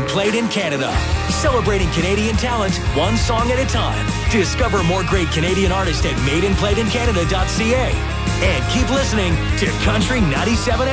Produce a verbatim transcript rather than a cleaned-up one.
Played in Canada. Celebrating Canadian talent, one song at a time. Discover more great Canadian artists at made and played in canada dot c a. And keep listening to Country ninety-seven